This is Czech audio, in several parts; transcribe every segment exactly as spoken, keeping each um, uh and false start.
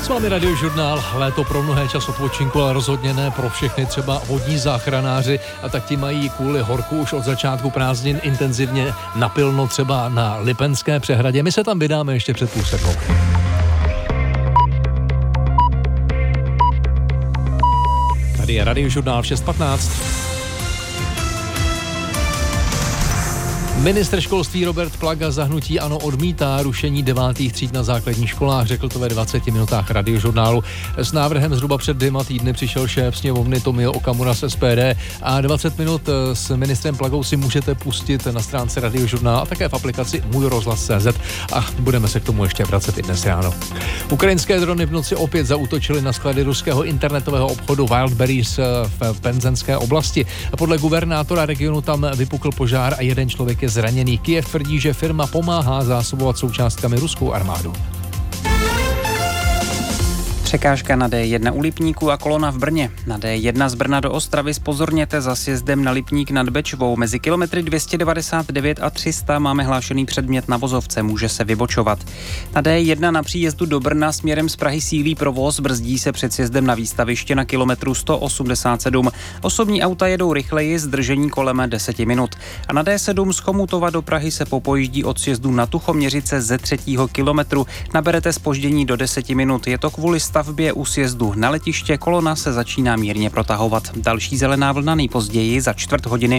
S vámi Radiožurnál, léto pro mnohé čas odpočinku, ale rozhodně ne pro všechny, třeba vodní záchranáři, a tak ti mají kvůli horku už od začátku prázdnin intenzivně napilno třeba na Lipenské přehradě. My se tam vydáme ještě před půl sedmou. Tady je Radiožurnál v šest patnáct. Ministr školství Robert Plaga za hnutí ANO odmítá rušení devátých tříd na základních školách, řekl to ve dvaceti minutách Radiožurnálu. S návrhem zhruba před dvěma týdny přišel šéf sněmovny Tomio Okamura z S P D a dvacet minut s ministrem Plagou si můžete pustit na stránce Radiožurnál a také v aplikaci Můj rozhlas tečka cé zet a budeme se k tomu ještě vracet i dnes ráno. Ukrajinské drony v noci opět zaútočily na sklady ruského internetového obchodu Wildberries v Penzenské oblasti. Podle guvernátora regionu tam vypukl požár a jeden člověk je zraněný. Kyjev tvrdí, že firma pomáhá zásobovat součástkami ruskou armádu. Překážka na D jedna u Lipníku a kolona v Brně. Na D jedna z Brna do Ostravy zpozorněte za sjezdem na Lipník nad Bečvou. Mezi kilometry dvě stě devadesát devět a tři sta máme hlášený předmět na vozovce, může se vybočovat. Na D jedna na příjezdu do Brna směrem z Prahy sílí provoz, brzdí se před sjezdem na výstaviště na kilometru sto osmdesát sedm. Osobní auta jedou rychleji, zdržení kolem deset minut. A na D sedm z Chomutova do Prahy se popojíždí od sjezdu na Tuchoměřice ze třetího kilometru. Naberete zpoždění do deseti minut. Je to kvůli stavbě u sjezdu na letiště, kolona se začíná mírně protahovat. Další zelená vlna nejpozději za čtvrt hodiny.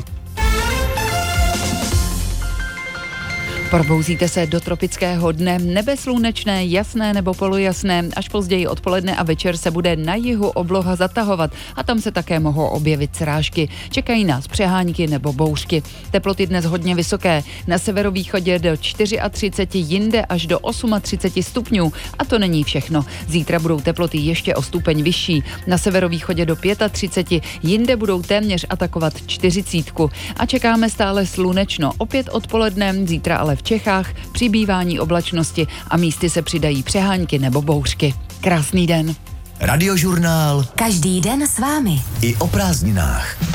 Probouzíte se do tropického dne, nebe slunečné, jasné nebo polojasné, až později odpoledne a večer se bude na jihu obloha zatahovat a tam se také mohou objevit srážky. Čekají nás přehánky nebo bouřky. Teploty dnes hodně vysoké, na severovýchodě do třicet čtyři, jinde až do třicet osm stupňů a to není všechno. Zítra budou teploty ještě o stupeň vyšší, na severovýchodě do třicet pět, jinde budou téměř atakovat čtyřicítku a čekáme stále slunečno, opět odpoledne, zítra ale v Čechách přibývání oblačnosti a místy se přidají přehánky nebo bouřky. Krásný den. Radiožurnál. Každý den s vámi. I o prázdninách.